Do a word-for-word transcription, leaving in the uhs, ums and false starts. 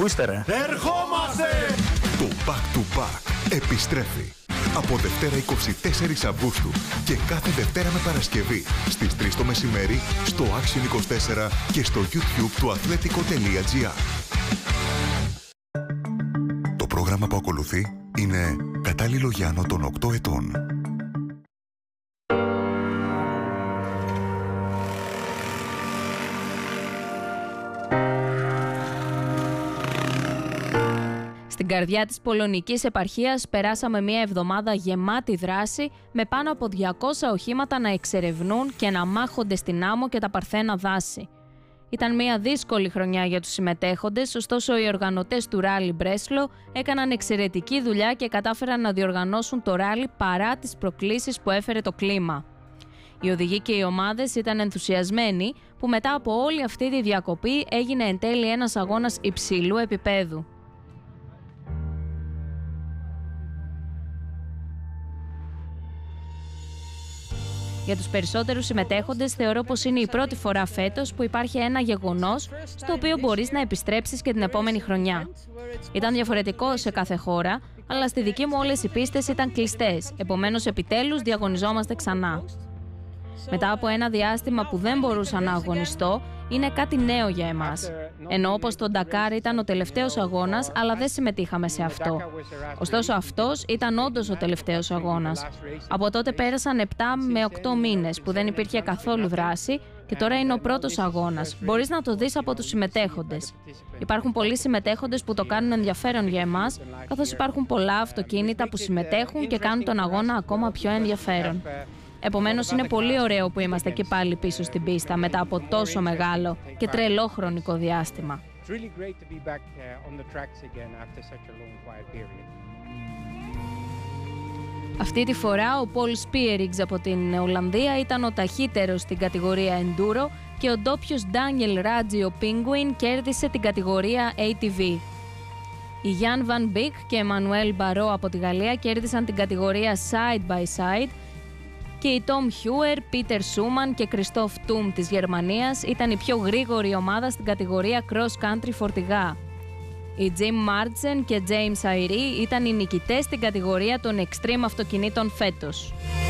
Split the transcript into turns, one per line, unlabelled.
Πού είστε ρε?
Ερχόμαστε!
Το Back to Back επιστρέφει από Δευτέρα εικοστή τέταρτη Αυγούστου και κάθε Δευτέρα με Παρασκευή στις τρεις το μεσημέρι στο Action είκοσι τέσσερα και στο YouTube του αθλέτικο τελεία τζι άρ. Το πρόγραμμα που ακολουθεί είναι κατάλληλο για άνω των οκτώ ετών.
Στην καρδιά της πολωνικής επαρχίας περάσαμε μια εβδομάδα γεμάτη δράση με πάνω από διακόσια οχήματα να εξερευνούν και να μάχονται στην άμμο και τα παρθένα δάση. Ήταν μια δύσκολη χρονιά για τους συμμετέχοντες, ωστόσο οι οργανωτές του ράλι Μπρέσλο έκαναν εξαιρετική δουλειά και κατάφεραν να διοργανώσουν το ράλι παρά τις προκλήσεις που έφερε το κλίμα. Οι οδηγοί και οι ομάδες ήταν ενθουσιασμένοι που μετά από όλη αυτή τη διακοπή έγινε εν τέλει ένας αγώνας υψηλού επίπεδου. Για τους περισσότερους συμμετέχοντες θεωρώ πως είναι η πρώτη φορά φέτος που υπάρχει ένα γεγονός στο οποίο μπορείς να επιστρέψεις και την επόμενη χρονιά. Ήταν διαφορετικό σε κάθε χώρα, αλλά στη δική μου όλες οι πίστες ήταν κλειστές, επομένως επιτέλους διαγωνιζόμαστε ξανά. Μετά από ένα διάστημα που δεν μπορούσα να αγωνιστώ, είναι κάτι νέο για εμάς. Ενώ όπως το Ντακάρ ήταν ο τελευταίος αγώνας, αλλά δεν συμμετείχαμε σε αυτό. Ωστόσο αυτός ήταν όντως ο τελευταίος αγώνας. Από τότε πέρασαν επτά με οκτώ μήνες που δεν υπήρχε καθόλου δράση και τώρα είναι ο πρώτος αγώνας. Μπορείς να το δεις από τους συμμετέχοντες. Υπάρχουν πολλοί συμμετέχοντες που το κάνουν ενδιαφέρον για εμάς, καθώς υπάρχουν πολλά αυτοκίνητα που συμμετέχουν και κάνουν τον αγώνα ακόμα πιο ενδιαφέρον. Επομένως, είναι πολύ ωραίο που είμαστε και πάλι πίσω στην πίστα μετά από τόσο μεγάλο και τρελό χρονικό διάστημα. Αυτή τη φορά ο Πολ Σπίεριγκς από την Ολλανδία ήταν ο ταχύτερος στην κατηγορία Enduro και ο ντόπιος Ντάνιελ Ράτζιο Penguin κέρδισε την κατηγορία έι τι βι. Οι Γιάν Βαν Μπικ και Εμμανουέλ Μπαρό από τη Γαλλία κέρδισαν την κατηγορία Side by Side και οι Τόμ Χιούερ, Πίτερ Σούμαν και Κριστόφ Τούμ της Γερμανίας ήταν η πιο γρήγορη ομάδα στην κατηγορία Cross Country φορτηγά. Οι Τζιμ Μάρτσεν και Τζέιμς Αϊρί ήταν οι νικητές στην κατηγορία των Extreme αυτοκινήτων φέτος.